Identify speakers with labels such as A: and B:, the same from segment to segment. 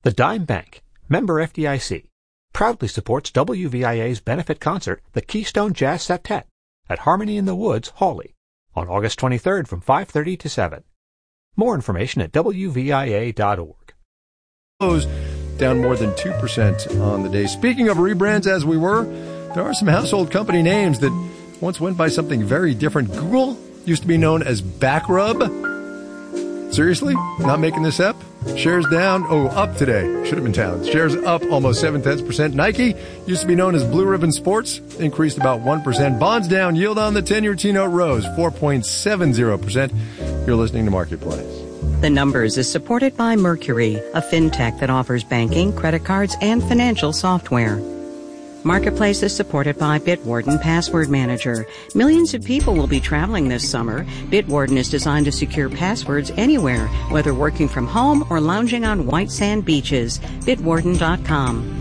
A: The Dime Bank, member FDIC, proudly supports WVIA's benefit concert, the Keystone Jazz Septet, at Harmony in the Woods, Hawley, on August 23rd from 5:30 to 7. More information at WVIA.org.
B: Down more than 2% on the day. Speaking of rebrands, as we were, there are some household company names that once went by something very different. Google used to be known as Backrub. Seriously? Not making this up? Shares down. Up today. Should have been down. Shares up almost 0.7%. Nike used to be known as Blue Ribbon Sports. Increased about 1%. Bonds down. Yield on the 10-year T-note rose 4.70%. You're listening to Marketplace.
C: The Numbers is supported by Mercury, a fintech that offers banking, credit cards, and financial software. Marketplace is supported by Bitwarden Password Manager. Millions of people will be traveling this summer. Bitwarden is designed to secure passwords anywhere, whether working from home or lounging on white sand beaches. Bitwarden.com.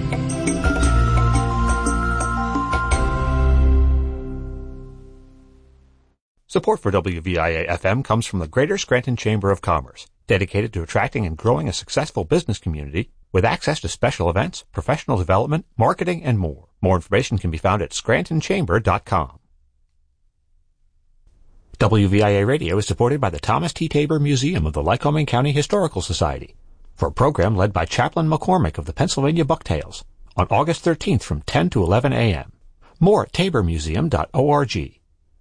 A: Support for WVIA-FM comes from the Greater Scranton Chamber of Commerce, dedicated to attracting and growing a successful business community with access to special events, professional development, marketing, and more. More information can be found at scrantonchamber.com. WVIA Radio is supported by the Thomas T. Tabor Museum of the Lycoming County Historical Society for a program led by Chaplain McCormick of the Pennsylvania Bucktails on August 13th from 10 to 11 a.m. More at tabormuseum.org.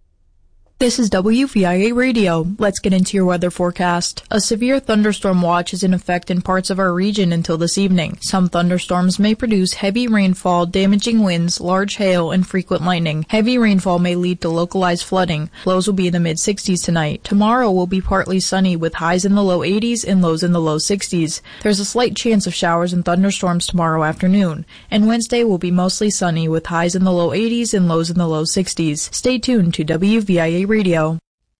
D: This is WVIA Radio. Let's get into your weather forecast. A severe thunderstorm watch is in effect in parts of our region until this evening. Some thunderstorms may produce heavy rainfall, damaging winds, large hail, and frequent lightning. Heavy rainfall may lead to localized flooding. Lows will be in the mid-60s tonight. Tomorrow will be partly sunny with highs in the low 80s and lows in the low 60s. There's a slight chance of showers and thunderstorms tomorrow afternoon. And Wednesday will be mostly sunny with highs in the low 80s and lows in the low 60s. Stay tuned to WVIA Radio.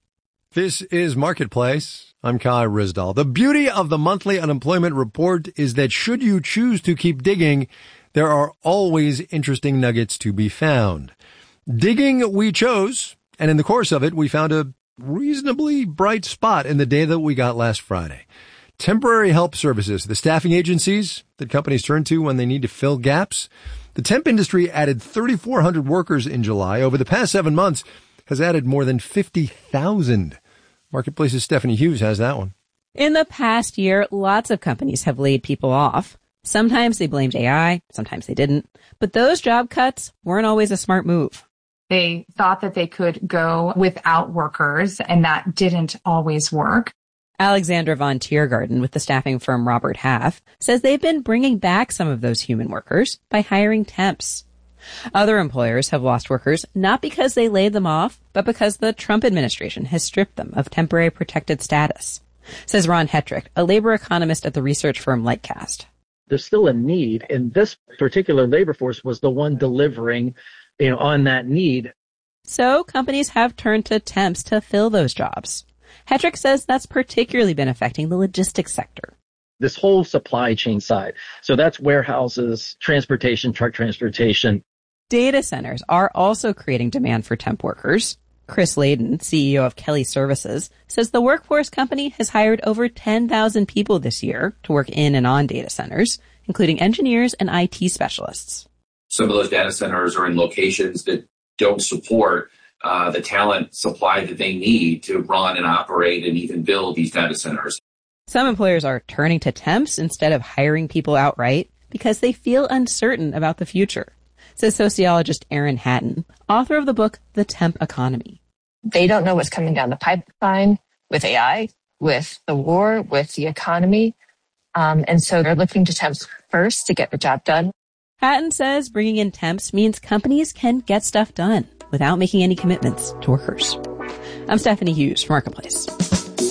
B: This is Marketplace. I'm Kai Rizdal. The beauty of the monthly unemployment report is that should you choose to keep digging, there are always interesting nuggets to be found. Digging we chose, and in the course of it, we found a reasonably bright spot in the data that we got last Friday. Temporary help services, the staffing agencies that companies turn to when they need to fill gaps. The temp industry added 3,400 workers in July. Over the past 7 months, has added more than 50,000. Marketplace's Stephanie Hughes has that one.
E: In the past year, lots of companies have laid people off. Sometimes they blamed AI, sometimes they didn't. But those job cuts weren't always a smart move.
F: They thought that they could go without workers, and that didn't always work.
E: Alexandra von Tiergarten with the staffing firm Robert Half says they've been bringing back some of those human workers by hiring temps. Other employers have lost workers not because they laid them off, but because the Trump administration has stripped them of temporary protected status, says Ron Hetrick, a labor economist at the research firm Lightcast.
G: There's still a need, and this particular labor force was the one delivering, on that need.
E: So companies have turned to temps to fill those jobs. Hetrick says that's particularly been affecting the logistics sector.
G: This whole supply chain side. So that's warehouses, transportation, truck transportation.
E: Data centers are also creating demand for temp workers. Chris Layden, CEO of Kelly Services, says the Workforce Company has hired over 10,000 people this year to work in and on data centers, including engineers and IT specialists.
H: Some of those data centers are in locations that don't support the talent supply that they need to run and operate and even build these data centers.
E: Some employers are turning to temps instead of hiring people outright because they feel uncertain about the future, says sociologist Erin Hatton, author of the book The Temp Economy.
I: They don't know what's coming down the pipeline with AI, with the war, with the economy. And so they're looking to temps first to get the job done.
E: Hatton says bringing in temps means companies can get stuff done without making any commitments to workers. I'm Stephanie Hughes for Marketplace.